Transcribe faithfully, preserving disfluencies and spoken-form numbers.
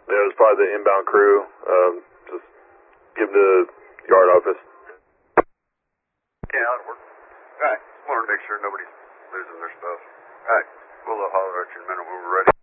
Yeah, it was probably the inbound crew. Um, just give them to the yard office. Yeah, that'll work. All right. Just wanted to make sure nobody's losing their stuff. All right. We'll uh, holler at you in a minute when we're ready.